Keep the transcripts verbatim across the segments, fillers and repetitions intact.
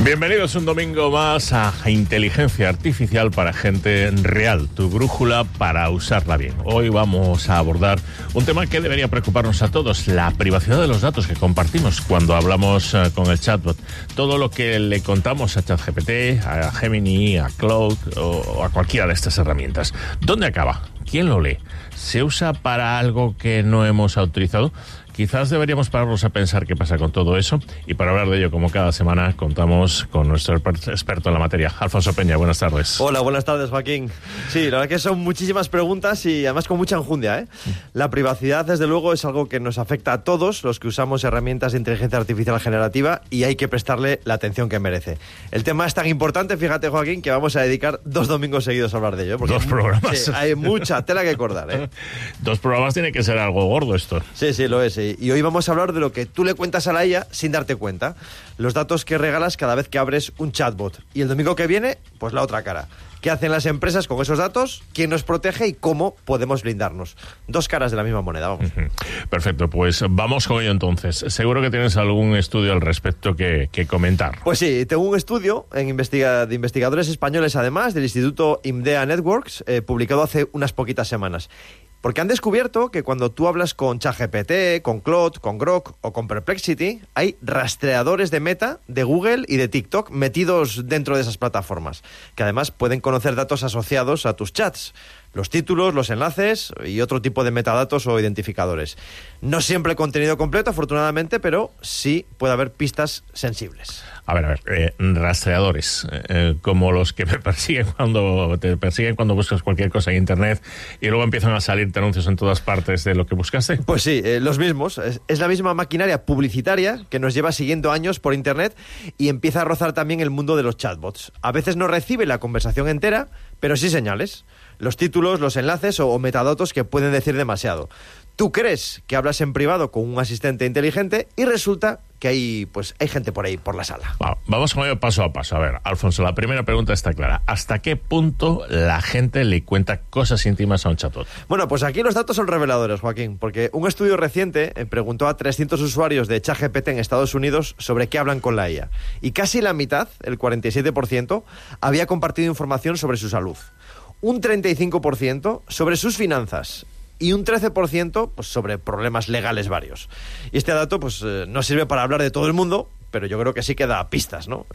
Bienvenidos un domingo más a Inteligencia Artificial para Gente Real, tu brújula para usarla bien. Hoy vamos a abordar un tema que debería preocuparnos a todos, la privacidad de los datos que compartimos cuando hablamos uh, con el chatbot. Todo lo que le contamos a ChatGPT, a Gemini, a Claude o, o a cualquiera de estas herramientas. ¿Dónde acaba? ¿Quién lo lee? ¿Se usa para algo que no hemos autorizado? Quizás deberíamos pararnos a pensar qué pasa con todo eso, y para hablar de ello, como cada semana, contamos con nuestro experto en la materia, Alfonso Peña. Buenas tardes. Hola, buenas tardes, Joaquín. Sí, la verdad que son muchísimas preguntas y además con mucha enjundia, ¿eh? La privacidad, desde luego, es algo que nos afecta a todos los que usamos herramientas de inteligencia artificial generativa y hay que prestarle la atención que merece. El tema es tan importante, fíjate, Joaquín, que vamos a dedicar dos domingos seguidos a hablar de ello. Dos programas. Sí, hay mucha tela que cortar, ¿eh? Dos programas tiene que ser algo gordo esto. Sí, sí, lo es, sí. Y hoy vamos a hablar de lo que tú le cuentas a la I A sin darte cuenta. Los datos que regalas cada vez que abres un chatbot. Y el domingo que viene, pues la otra cara. ¿Qué hacen las empresas con esos datos? ¿Quién nos protege y cómo podemos blindarnos? Dos caras de la misma moneda, vamos. Uh-huh. Perfecto, pues vamos con ello entonces. Seguro que tienes algún estudio al respecto que, que comentar. Pues sí, tengo un estudio en investiga- de investigadores españoles, además, del Instituto IMDEA Networks, eh, publicado hace unas poquitas semanas. Porque han descubierto que cuando tú hablas con ChatGPT, con Claude, con Grok o con Perplexity, hay rastreadores de Meta, de Google y de TikTok metidos dentro de esas plataformas, que además pueden conocer datos asociados a tus chats, los títulos, los enlaces y otro tipo de metadatos o identificadores. No siempre contenido completo, afortunadamente, pero sí puede haber pistas sensibles. A ver, a ver, eh, rastreadores, eh, como los que me persiguen cuando te persiguen cuando buscas cualquier cosa en internet y luego empiezan a salirte anuncios en todas partes de lo que buscaste. Pues sí, eh, los mismos. Es, es la misma maquinaria publicitaria que nos lleva siguiendo años por internet y empieza a rozar también el mundo de los chatbots. A veces no recibe la conversación entera, pero sí señales. Los títulos, los enlaces o, o metadatos que pueden decir demasiado. Tú crees que hablas en privado con un asistente inteligente y resulta que hay, pues, hay gente por ahí, por la sala. Wow, vamos con ello paso a paso. A ver, Alfonso, la primera pregunta está clara. ¿Hasta qué punto la gente le cuenta cosas íntimas a un chatbot? Bueno, pues aquí los datos son reveladores, Joaquín, porque un estudio reciente eh, preguntó a trescientos usuarios de ChatGPT en Estados Unidos sobre qué hablan con la I A. Y casi la mitad, el cuarenta y siete por ciento, había compartido información sobre su salud. Un treinta y cinco por ciento sobre sus finanzas y un trece por ciento pues, sobre problemas legales varios. Y este dato pues eh, no sirve para hablar de todo el mundo, pero yo creo que sí que da pistas, ¿no?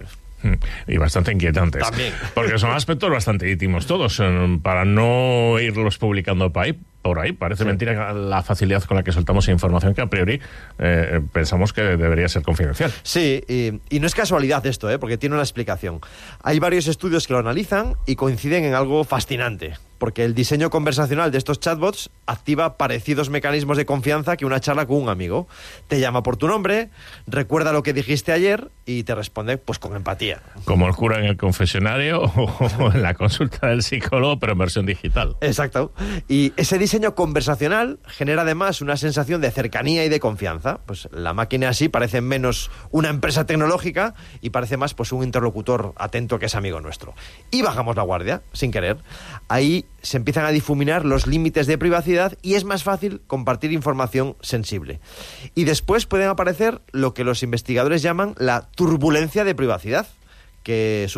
Y bastante inquietantes. También. Porque son aspectos bastante íntimos todos, para no irlos publicando por ahí. Por ahí parece sí. mentira la facilidad con la que soltamos información que a priori eh, pensamos que debería ser confidencial. Sí, y, y no es casualidad esto, ¿eh? Porque tiene una explicación. Hay varios estudios que lo analizan y coinciden en algo fascinante, porque el diseño conversacional de estos chatbots activa parecidos mecanismos de confianza que una charla con un amigo. Te llama por tu nombre, recuerda lo que dijiste ayer y te responde pues con empatía. Como el cura en el confesionario o en la consulta del psicólogo, pero en versión digital. Exacto. Y ese diseño conversacional genera además una sensación de cercanía y de confianza. Pues la máquina así parece menos una empresa tecnológica y parece más pues un interlocutor atento que es amigo nuestro. Y bajamos la guardia, sin querer. Ahí se empiezan a difuminar los límites de privacidad y es más fácil compartir información sensible. Y después pueden aparecer lo que los investigadores llaman la turbulencia de privacidad, que